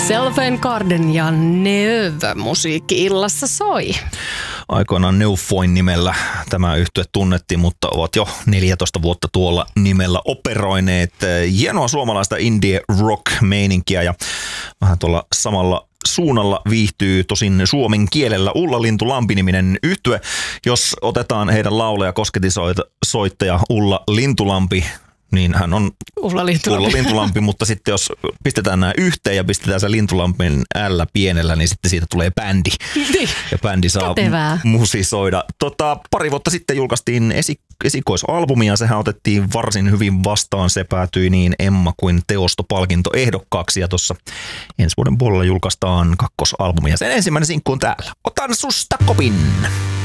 Selfen Garden ja Neuve musiikki-illassa soi. Aikoinaan Neufoin nimellä tämä yhtye tunnettiin, mutta ovat jo 14 vuotta tuolla nimellä operoineet. Hienoa suomalaista indie rock-meininkiä ja vähän tuolla samalla suunnalla viihtyy tosin suomen kielellä Ulla Lintulampi-niminen yhtye. Jos otetaan heidän laulaja kosketisoittaja Ulla Lintulampi, niin hän on Ulla Lintulampi, mutta sitten jos pistetään nämä yhteen ja pistetään se Lintulampin L pienellä, niin sitten siitä tulee bändi. Ja bändi saa musisoida. Pari vuotta sitten julkaistiin esikoisalbumia, sehän otettiin varsin hyvin vastaan. Se päätyi niin Emma kuin Teosto-palkintoehdokkaaksi ja tuossa ensi vuoden puolella julkaistaan kakkosalbumia. Sen ensimmäinen sinkku on täällä. Otan susta kopin!